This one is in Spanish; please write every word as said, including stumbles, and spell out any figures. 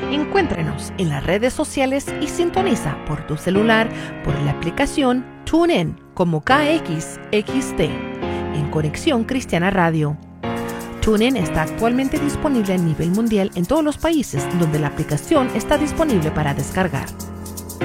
Encuéntrenos en las redes sociales y sintoniza por tu celular por la aplicación TuneIn como K X X T en Conexión Cristiana Radio. TuneIn está actualmente disponible a nivel mundial en todos los países donde la aplicación está disponible para descargar.